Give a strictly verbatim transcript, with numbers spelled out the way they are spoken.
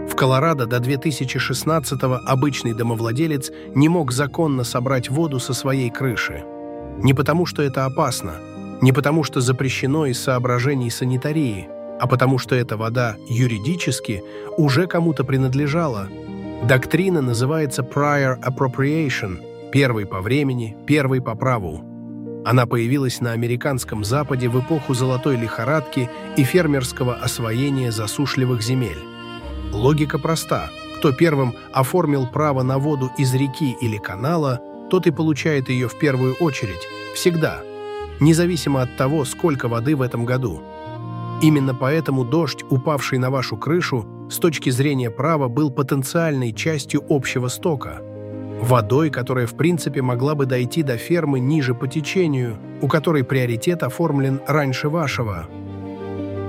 В Колорадо до две тысячи шестнадцатого обычный домовладелец не мог законно собрать воду со своей крыши. Не потому, что это опасно, не потому, что запрещено из соображений санитарии, а потому, что эта вода юридически уже кому-то принадлежала. Доктрина называется prior appropriation – первый по времени, первый по праву. Она появилась на американском Западе в эпоху золотой лихорадки и фермерского освоения засушливых земель. Логика проста. Кто первым оформил право на воду из реки или канала, тот и получает ее в первую очередь, всегда, независимо от того, сколько воды в этом году. Именно поэтому дождь, упавший на вашу крышу, с точки зрения права был потенциальной частью общего стока. Водой, которая в принципе могла бы дойти до фермы ниже по течению, у которой приоритет оформлен раньше вашего.